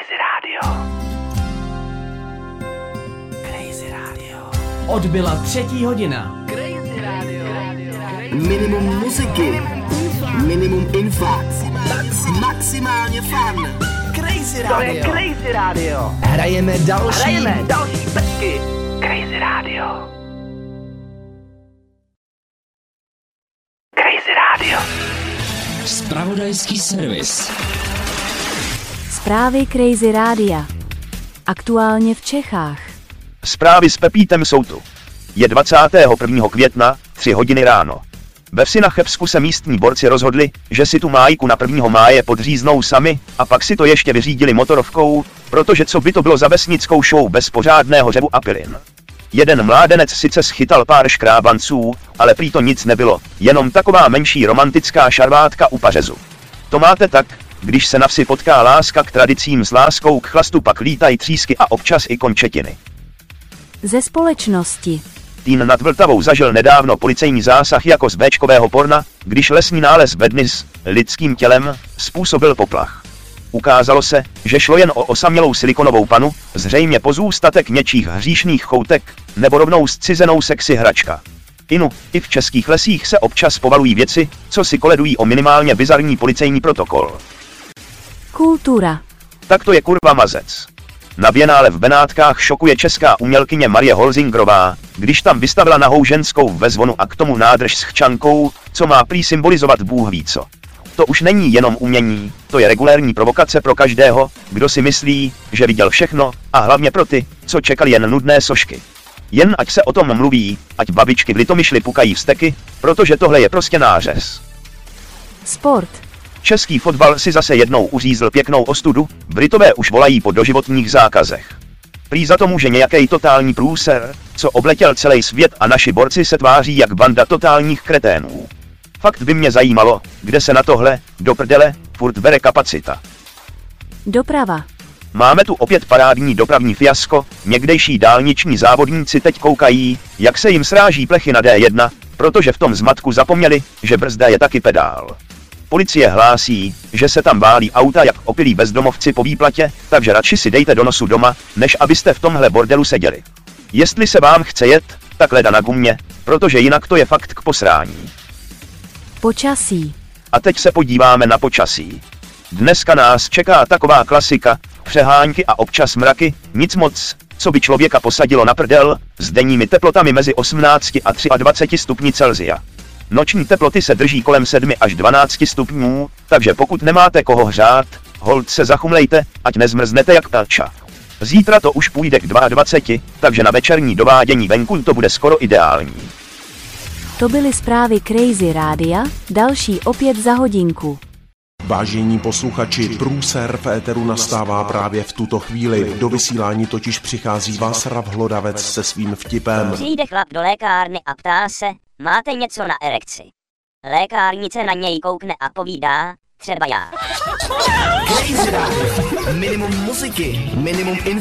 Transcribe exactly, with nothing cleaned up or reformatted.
Crazy Radio. Crazy Radio. Odbyla třetí hodina. Crazy Radio. Minimum muziky, minimum info, maximálně fun. Crazy Radio. To je Crazy Radio. Hrajeme další. Hrajeme další pecky. Crazy Radio. Crazy Radio. Zpravodajský servis. Zprávy Crazy Rádia. Aktuálně v Čechách. Zprávy s Pepítem jsou tu. Je dvacátého prvního května, tři hodiny ráno. Ve vsi na Chebsku se místní borci rozhodli, že si tu májku na prvního máje podříznou sami, a pak si to ještě vyřídili motorovkou, protože co by to bylo za vesnickou show bez pořádného řevu a pilin. Jeden mládenec sice schytal pár škrábanců, ale prý to nic nebylo, jenom taková menší romantická šarvátka u pařezu. To máte tak, když se na vsi potká láska k tradicím s láskou k chlastu, pak lítají třísky a občas i končetiny. Ze společnosti. Týn nad Vltavou zažil nedávno policejní zásah jako z béčkového porna, když lesní nález bedny s lidským tělem způsobil poplach. Ukázalo se, že šlo jen o osamělou silikonovou panu, zřejmě pozůstatek něčích hříšných choutek, nebo rovnou zcizenou sexy hračka. Inu, i v českých lesích se občas povalují věci, co si koledují o minimálně bizarní policejní protokol. Kultura. Tak to je kurva mazec. Na bienále v Benátkách šokuje česká umělkyně Marie Holzingrová, když tam vystavila nahou ženskou ve zvonu a k tomu nádrž s chčankou, co má prý symbolizovat Bůh ví co. To už není jenom umění, to je regulérní provokace pro každého, kdo si myslí, že viděl všechno, a hlavně pro ty, co čekali jen nudné sošky. Jen ať se o tom mluví, ať babičky v Litomyšli pukají vzteky, protože tohle je prostě nářez. Sport. Český fotbal si zase jednou uřízl pěknou ostudu, Britové už volají po doživotních zákazech. Prý za to může nějaký totální průser, co obletěl celý svět, a naši borci se tváří jak banda totálních kreténů. Fakt by mě zajímalo, kde se na tohle, do prdele, furt bere kapacita. Doprava. Máme tu opět parádní dopravní fiasko, někdejší dálniční závodníci teď koukají, jak se jim sráží plechy na D jedna, protože v tom zmatku zapomněli, že brzda je taky pedál. Policie hlásí, že se tam válí auta jak opilí bezdomovci po výplatě, takže radši si dejte do nosu doma, než abyste v tomhle bordelu seděli. Jestli se vám chce jet, tak leda na gumě, protože jinak to je fakt k posrání. Počasí. A teď se podíváme na počasí. Dneska nás čeká taková klasika, přehánky a občas mraky, nic moc, co by člověka posadilo na prdel, s denními teplotami mezi osmnácti a dvaceti třemi stupni Celsia. Noční teploty se drží kolem sedmi až dvanácti stupňů, takže pokud nemáte koho hřát, holt se zachumlejte, ať nezmrznete jak ptáča. Zítra to už půjde k dvaceti dvou, takže na večerní dovádění venku to bude skoro ideální. To byly zprávy Crazy Rádia, další opět za hodinku. Vážení posluchači, průser v éteru nastává právě v tuto chvíli. Do vysílání totiž přichází Václav Hlodavec se svým vtipem. Přijde chlap do lékárny a ptá se, máte něco na erekci? Lékárnice na něj koukne a povídá, třeba já. Crazy Radio. Minimum muziky, minimum info.